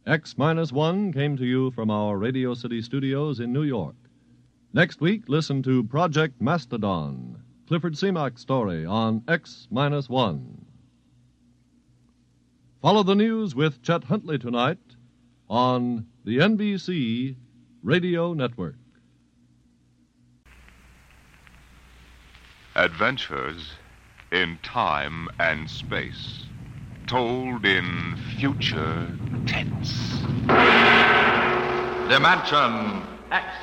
X-1 came to you from our Radio City studios in New York. Next week, listen to Project Mastodon, Clifford Seamock's story on X-1. Follow the news with Chet Huntley tonight on the NBC Radio Network. Adventures in time and space, told in future tense. Dimension X.